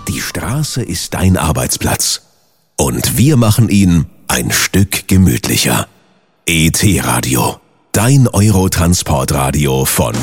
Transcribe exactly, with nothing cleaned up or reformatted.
Die Straße ist dein Arbeitsplatz. Und wir machen ihn ein Stück gemütlicher. E T Radio. Dein Eurotransportradio von